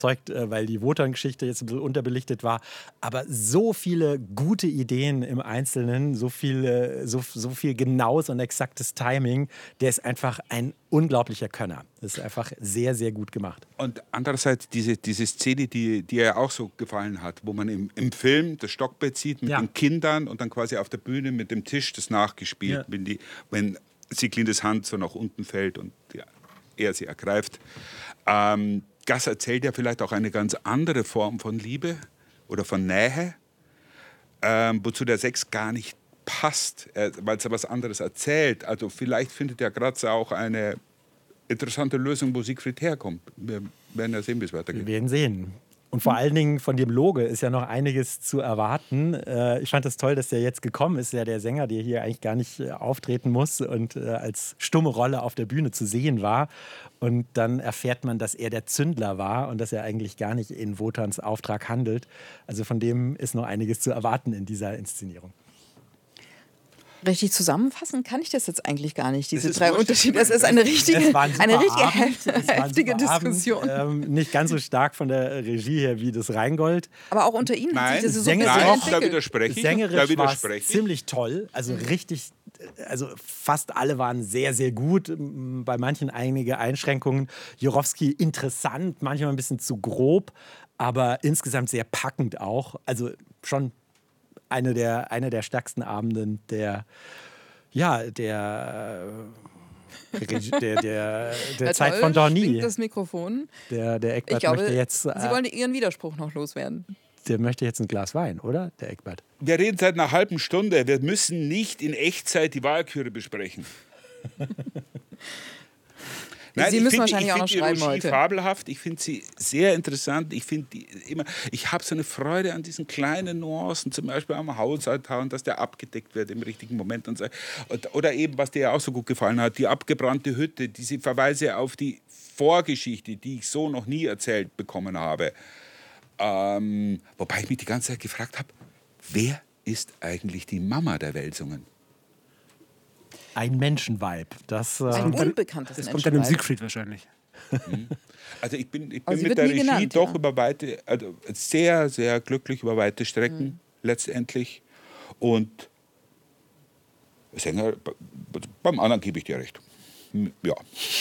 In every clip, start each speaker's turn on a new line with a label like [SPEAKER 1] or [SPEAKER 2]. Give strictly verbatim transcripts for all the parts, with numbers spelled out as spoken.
[SPEAKER 1] weil die Wotan-Geschichte jetzt ein bisschen unterbelichtet war. Aber so viele gute Ideen im Einzelnen, so viel, so, so viel genaues und exaktes Timing. Der ist einfach ein unglaublicher Könner. Das ist einfach sehr, sehr gut gemacht.
[SPEAKER 2] Und andererseits diese, diese Szene, die, die er auch so gefallen hat, wo man im, im Film das Stockbett sieht mit ja. den Kindern und dann quasi auf der Bühne mit dem Tisch das nachgespielt, ja. wenn, die, wenn Sieglindes Hand so nach unten fällt und ja, er sie ergreift. Ähm, Das erzählt ja vielleicht auch eine ganz andere Form von Liebe oder von Nähe, ähm, wozu der Sex gar nicht passt, äh, weil es ja was anderes erzählt. Also vielleicht findet der Grazer auch eine interessante Lösung, wo Siegfried herkommt. Wir werden ja sehen, wie es weitergeht.
[SPEAKER 1] Wir werden sehen. Und vor allen Dingen von dem Loge ist ja noch einiges zu erwarten. Äh, ich fand es das toll, dass der jetzt gekommen ist, ja der Sänger, der hier eigentlich gar nicht äh, auftreten muss und äh, als stumme Rolle auf der Bühne zu sehen war. Und dann erfährt man, dass er der Zündler war und dass er eigentlich gar nicht in Wotans Auftrag handelt. Also von dem ist noch einiges zu erwarten in dieser Inszenierung.
[SPEAKER 3] Richtig zusammenfassen kann ich das jetzt eigentlich gar nicht, diese drei Unterschiede. Das ist eine richtige, eine richtige heftige Diskussion.
[SPEAKER 1] Ähm, nicht ganz so stark von der Regie her wie das Rheingold.
[SPEAKER 3] Aber auch unter Ihnen
[SPEAKER 2] Nein,
[SPEAKER 3] hat sich das so
[SPEAKER 2] Nein,
[SPEAKER 3] entwickelt.
[SPEAKER 2] da widerspreche ich.
[SPEAKER 1] Sängerisch war es ziemlich toll, also richtig, also fast alle waren sehr, sehr gut. Bei manchen einige Einschränkungen. Jurowski interessant, manchmal ein bisschen zu grob, aber insgesamt sehr packend auch. Also schon Eine der, eine der stärksten Abenden der, ja, der, der, der, der Zeit
[SPEAKER 3] toll,
[SPEAKER 1] von Dorny.
[SPEAKER 3] das Mikrofon.
[SPEAKER 1] Der, der Eckbert
[SPEAKER 3] ich glaube,
[SPEAKER 1] möchte jetzt. Äh,
[SPEAKER 3] Sie wollen Ihren Widerspruch noch loswerden.
[SPEAKER 1] Der möchte jetzt ein Glas Wein, oder? Der Eckbert.
[SPEAKER 2] Wir reden seit einer halben Stunde. Wir müssen nicht in Echtzeit die Walküre besprechen. Nein,
[SPEAKER 3] Sie
[SPEAKER 2] ich
[SPEAKER 3] müssen
[SPEAKER 2] find,
[SPEAKER 3] wahrscheinlich
[SPEAKER 2] ich
[SPEAKER 3] auch noch
[SPEAKER 2] die
[SPEAKER 3] schreiben
[SPEAKER 2] Regie
[SPEAKER 3] heute.
[SPEAKER 2] Fabelhaft. Ich finde sie sehr interessant. Ich finde die immer. Ich habe so eine Freude an diesen kleinen Nuancen, zum Beispiel am Hausaltar und dass der abgedeckt wird im richtigen Moment und so. Oder eben, was dir auch so gut gefallen hat, die abgebrannte Hütte, diese Verweise auf die Vorgeschichte, die ich so noch nie erzählt bekommen habe. Ähm, wobei ich mich die ganze Zeit gefragt habe, wer ist eigentlich die Mama der Welsungen?
[SPEAKER 1] Ein Menschenweib. Das, äh,
[SPEAKER 3] Ein unbekanntes
[SPEAKER 4] Das kommt dann im Siegfried wahrscheinlich.
[SPEAKER 2] Also ich bin, ich bin
[SPEAKER 3] Also
[SPEAKER 2] mit der Regie
[SPEAKER 3] genannt,
[SPEAKER 2] doch
[SPEAKER 3] ja.
[SPEAKER 2] über weite, also sehr, sehr glücklich über weite Strecken mhm. letztendlich. Und Sänger, beim anderen gebe ich dir recht. Ja.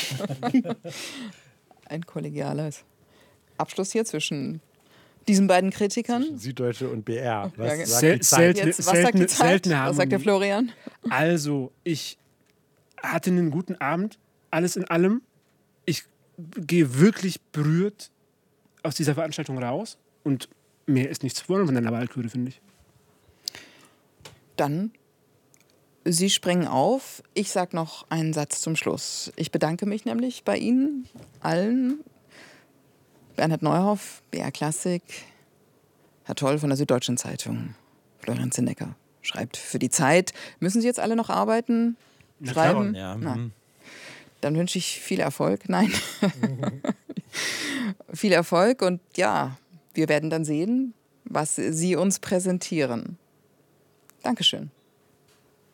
[SPEAKER 3] Ein kollegiales Abschluss hier zwischen diesen beiden Kritikern.
[SPEAKER 1] Süddeutsche und B R. Was
[SPEAKER 3] Ja,
[SPEAKER 1] sagt
[SPEAKER 4] Sel
[SPEAKER 1] die Zeit?
[SPEAKER 4] seltene,
[SPEAKER 3] Jetzt, was sagt die
[SPEAKER 4] seltene,
[SPEAKER 3] Zeit?
[SPEAKER 4] seltene
[SPEAKER 3] Was sagt der
[SPEAKER 4] Harmonie.
[SPEAKER 3] Florian?
[SPEAKER 4] Also, ich hatte einen guten Abend, alles in allem. Ich gehe wirklich berührt aus dieser Veranstaltung raus und mehr ist nicht zu wollen von einer Walküre, finde ich.
[SPEAKER 3] Dann, Sie springen auf. Ich sage noch einen Satz zum Schluss. Ich bedanke mich nämlich bei Ihnen allen. Bernhard Neuhoff, B R Klassik, Herr Toll von der Süddeutschen Zeitung, Florian Zinnecker schreibt für die Zeit. Müssen Sie jetzt alle noch arbeiten? Schreiben?
[SPEAKER 1] Ja.
[SPEAKER 3] Na, dann wünsche ich viel Erfolg. Nein. Viel Erfolg und ja, wir werden dann sehen, was Sie uns präsentieren. Dankeschön.